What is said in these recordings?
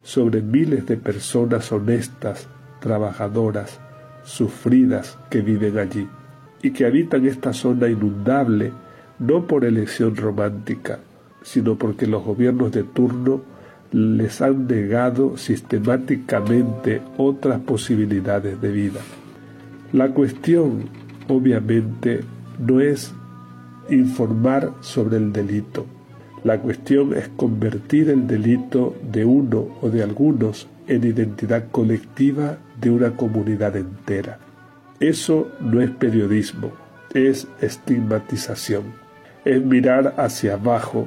sobre miles de personas honestas, trabajadoras, sufridas que viven allí y que habitan esta zona inundable no por elección romántica, sino porque los gobiernos de turno les han negado sistemáticamente otras posibilidades de vida. La cuestión, obviamente, no es informar sobre el delito. La cuestión es convertir el delito de uno o de algunos en identidad colectiva de una comunidad entera. Eso no es periodismo, es estigmatización. Es mirar hacia abajo,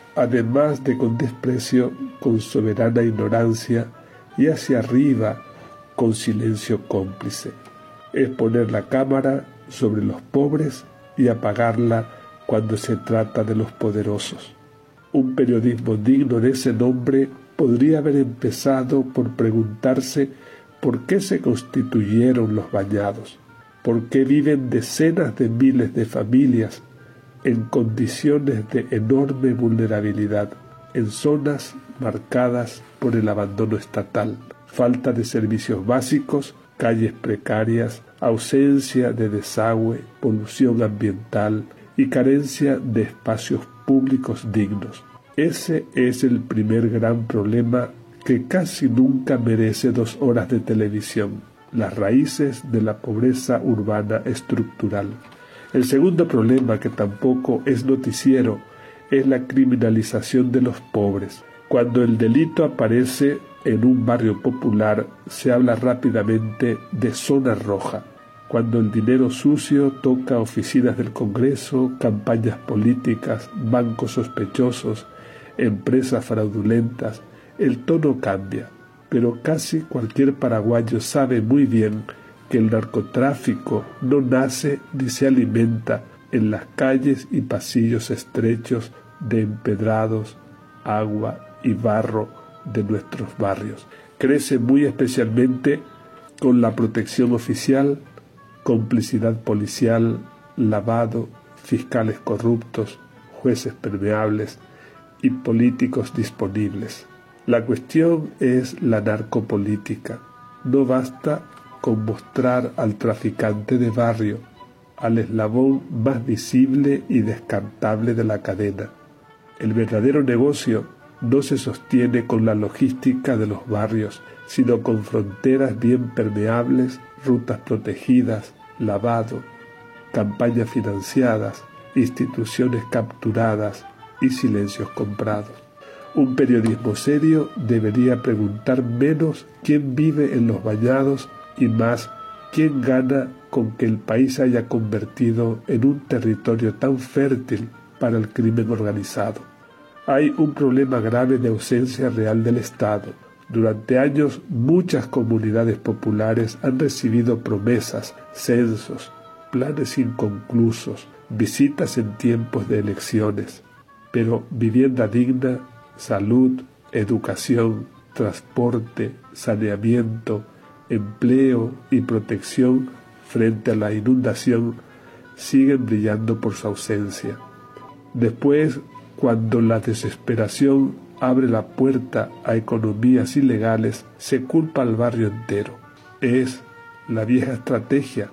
además de con desprecio, con soberana ignorancia, y hacia arriba, con silencio cómplice. Es poner la cámara sobre los pobres y apagarla cuando se trata de los poderosos. Un periodismo digno de ese nombre podría haber empezado por preguntarse por qué se constituyeron los bañados, por qué viven decenas de miles de familias en condiciones de enorme vulnerabilidad, en zonas marcadas por el abandono estatal, falta de servicios básicos, calles precarias, ausencia de desagüe, polución ambiental y carencia de espacios públicos dignos. Ese es el primer gran problema que casi nunca merece 2 horas de televisión, las raíces de la pobreza urbana estructural. El segundo problema, que tampoco es noticiero, es la criminalización de los pobres. Cuando el delito aparece en un barrio popular, se habla rápidamente de zona roja. Cuando el dinero sucio toca oficinas del Congreso, campañas políticas, bancos sospechosos, empresas fraudulentas, el tono cambia. Pero casi cualquier paraguayo sabe muy bien que el narcotráfico no nace ni se alimenta en las calles y pasillos estrechos de empedrados, agua y barro de nuestros barrios. Crece muy especialmente con la protección oficial, complicidad policial, lavado, fiscales corruptos, jueces permeables y políticos disponibles. La cuestión es la narcopolítica. No basta con mostrar al traficante de barrio, al eslabón más visible y descartable de la cadena. El verdadero negocio no se sostiene con la logística de los barrios, sino con fronteras bien permeables, rutas protegidas, lavado, campañas financiadas, instituciones capturadas y silencios comprados. Un periodismo serio debería preguntar menos quién vive en los bañados y más quién gana con que el país se haya convertido en un territorio tan fértil para el crimen organizado. Hay un problema grave de ausencia real del Estado. Durante años muchas comunidades populares han recibido promesas, censos, planes inconclusos, visitas en tiempos de elecciones, pero vivienda digna, salud, educación, transporte, saneamiento, empleo y protección frente a la inundación siguen brillando por su ausencia. Después, cuando la desesperación abre la puerta a economías ilegales, se culpa al barrio entero. Es la vieja estrategia.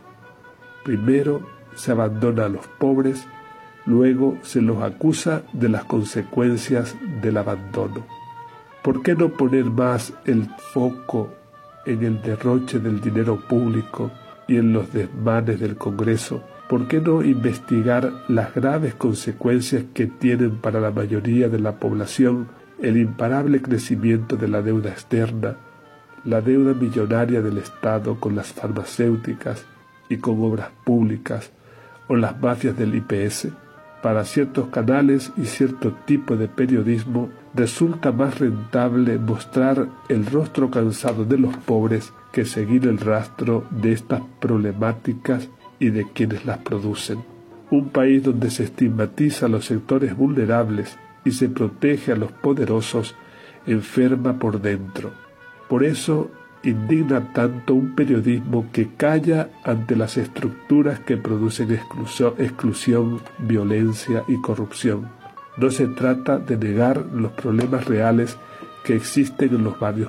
Primero se abandona a los pobres, luego se los acusa de las consecuencias del abandono. ¿Por qué no poner más el foco en el derroche del dinero público y en los desmanes del Congreso? ¿Por qué no investigar las graves consecuencias que tienen para la mayoría de la población el imparable crecimiento de la deuda externa, la deuda millonaria del Estado con las farmacéuticas y con obras públicas o las mafias del IPS? Para ciertos canales y cierto tipo de periodismo resulta más rentable mostrar el rostro cansado de los pobres que seguir el rastro de estas problemáticas y de quienes las producen. Un país donde se estigmatiza a los sectores vulnerables y se protege a los poderosos enferma por dentro. Por eso indigna tanto un periodismo que calla ante las estructuras que producen exclusión, violencia y corrupción. No se trata de negar los problemas reales que existen en los barrios